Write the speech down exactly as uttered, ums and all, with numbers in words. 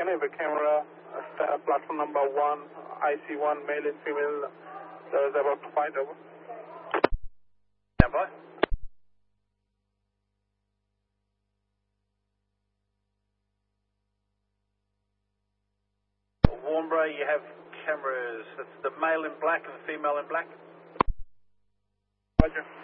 can I have a camera, uh, platform number one, I C one, male and female, that is about to fight over. Stand by. Warnbro, you have cameras, it's the male in black and the female in black. Roger.